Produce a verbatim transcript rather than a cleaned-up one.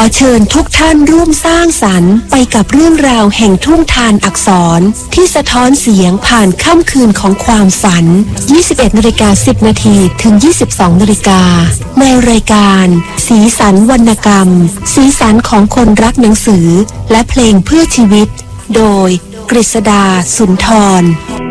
เชิญทุกท่านร่วมสร้างสรรค์ไปกับเรื่องราวแห่งทุ่งทานอักษรที่สะท้อนเสียงผ่านค่ำคืนของความฝัน ยี่สิบเอ็ดนาฬิกาสิบนาทีถึง ยี่สิบสองนาฬิกาในรายการสีสันวรรณกรรมสีสันของคนรักหนังสือและเพลงเพื่อชีวิตโดยกฤษดาสุนทร